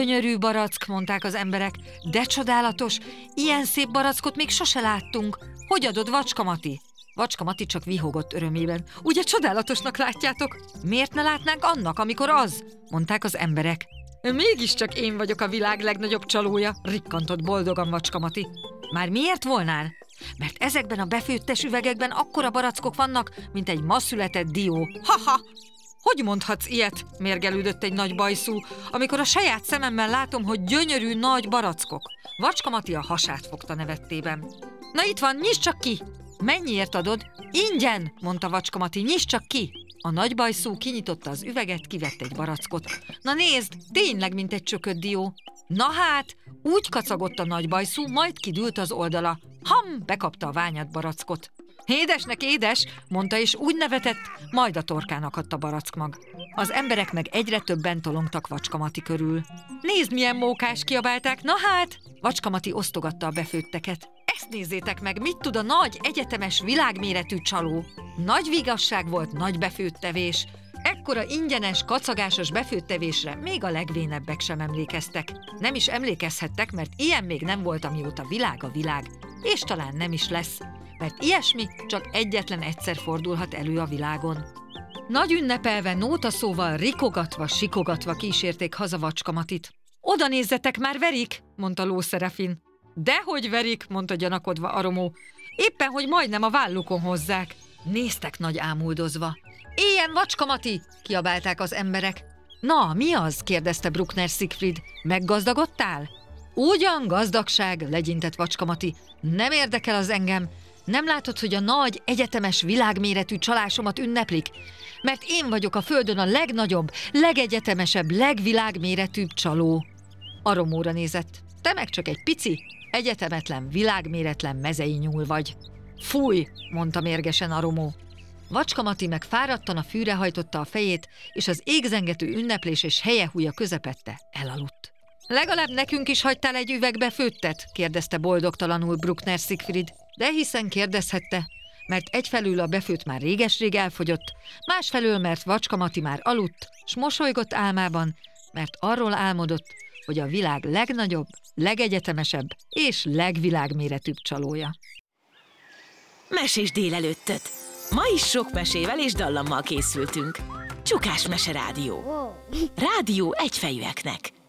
Gyönyörű barack, mondták az emberek, de csodálatos, ilyen szép barackot még sose láttunk. Hogy adod, Vacska Mati? Vacska Mati csak vihogott örömében. Ugye csodálatosnak látjátok? Miért ne látnánk annak, amikor az? Mondták az emberek. Mégiscsak én vagyok a világ legnagyobb csalója, rikkantott boldogan Vacska Mati. Már miért volnál? Mert ezekben a befőttes üvegekben akkora barackok vannak, mint egy ma született dió. Ha-ha! Hogy mondhatsz ilyet? Mérgelődött egy nagy bajszú, amikor a saját szememmel látom, hogy gyönyörű nagy barackok. Vacska Mati a hasát fogta nevettében. Na itt van, nyisd csak ki! Mennyiért adod? Ingyen, mondta Vacska Mati, nyisd csak ki! A nagy bajszú kinyitotta az üveget, kivett egy barackot. Na nézd, tényleg, mint egy csökött dió. Na hát, úgy kacagott a nagy bajszú, majd kidült az oldala. Bekapta a ványat barackot. Édesnek édes, mondta, és úgy nevetett, majd a torkán akadt a barackmag. Az emberek meg egyre többen tolongtak Vacska Mati körül. Nézd, milyen mókás, kiabálták, na hát! Vacska Mati osztogatta a befőtteket. Ezt nézzétek meg, mit tud a nagy, egyetemes, világméretű csaló. Nagy vigasság volt, nagy befőttevés. Ekkora ingyenes, kacagásos befőttevésre még a legvénebbek sem emlékeztek. Nem is emlékezhettek, mert ilyen még nem volt, amióta világ a világ. És talán nem is lesz, mert ilyesmi csak egyetlen egyszer fordulhat elő a világon. Nagy ünnepelve, nótaszóval, rikogatva, sikogatva kísérték haza Vacska Matit. Oda nézzetek, már verik, mondta Ló Szerefin. Dehogy verik, mondta gyanakodva Aromó. Éppen, hogy majdnem a vállukon hozzák. Néztek nagy ámuldozva. Éljen, Vacska Mati! Kiabálták az emberek. Na, mi az? Kérdezte Bruckner Siegfried. Meggazdagodtál? Ugyan, gazdagság, legyintett Vacska Mati. Nem érdekel az engem. Nem látod, hogy a nagy, egyetemes, világméretű csalásomat ünneplik? Mert én vagyok a földön a legnagyobb, legegyetemesebb, legvilágméretűbb csaló. Aromóra nézett. Te meg csak egy pici, egyetemetlen, világméretlen mezei nyúl vagy. Fúj, mondta mérgesen Aromó. Vacska Mati meg fáradtan a fűre hajtotta a fejét, és az égzengető ünneplés és helyehúja közepette elaludt. Legalább nekünk is hagytál egy üvegbe főttet? Kérdezte boldogtalanul Bruckner Siegfried. De hiszen kérdezhette, mert egyfelől a befőtt már réges-rég elfogyott, másfelől, mert Vacska Mati már aludt, s mosolygott álmában, mert arról álmodott, hogy a világ legnagyobb, legegyetemesebb és legvilágméretűbb csalója. Mesés délelőttöt! Ma is sok mesével és dallammal készültünk. Csukás Mese Rádió. Rádió egyfejűeknek.